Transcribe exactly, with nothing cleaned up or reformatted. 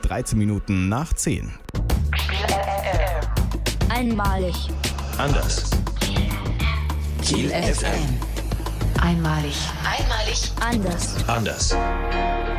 dreizehn Minuten nach zehn. Einmalig. Anders. Kiel F M. Einmalig. Einmalig. Anders. Anders.